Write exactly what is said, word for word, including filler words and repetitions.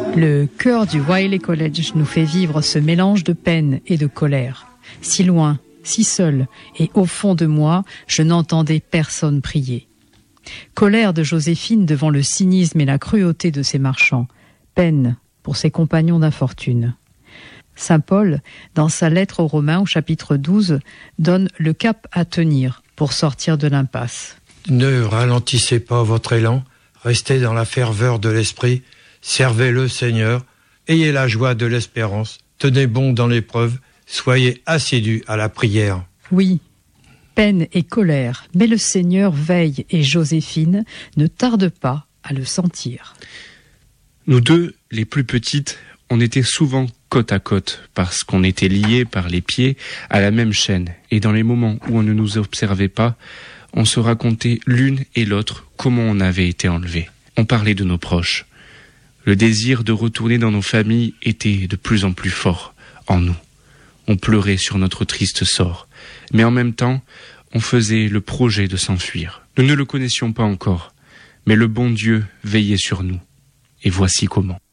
Le chœur du Wiley College nous fait vivre ce mélange de peine et de colère. Si loin, si seul, et au fond de moi, je n'entendais personne prier. Colère de Joséphine devant le cynisme et la cruauté de ses marchands. Peine pour ses compagnons d'infortune. Saint Paul, dans sa lettre aux Romains au chapitre douze, donne le cap à tenir pour sortir de l'impasse. Ne ralentissez pas votre élan, restez dans la ferveur de l'esprit, servez le Seigneur, ayez la joie de l'espérance, tenez bon dans l'épreuve, soyez assidus à la prière. Oui, peine et colère, mais le Seigneur veille et Joséphine ne tarde pas à le sentir. Nous deux, les plus petites, on était souvent côte à côte parce qu'on était liés par les pieds à la même chaîne. Et dans les moments où on ne nous observait pas, on se racontait l'une et l'autre comment on avait été enlevés. On parlait de nos proches. Le désir de retourner dans nos familles était de plus en plus fort en nous. On pleurait sur notre triste sort. Mais en même temps, on faisait le projet de s'enfuir. Nous ne le connaissions pas encore, mais le bon Dieu veillait sur nous. Et voici comment.